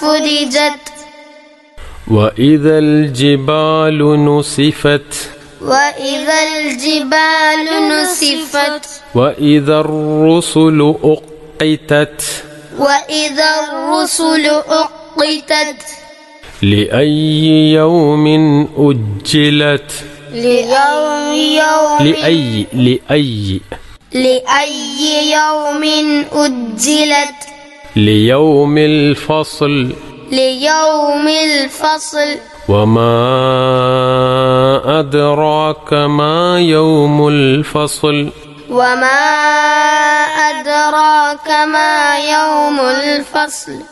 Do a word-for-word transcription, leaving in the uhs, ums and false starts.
فرجت وإذا الجبال نسفت وإذا الجبال نسفت وإذا الرسل أقتت وإذا الرسل أقتت لأي يوم أجلت ليوم يوم لأي لأي لأي يوم أجلت ليوم الفصل ليوم الفصل وما أدراك ما يوم الفصل وما أدراك ما يوم الفصل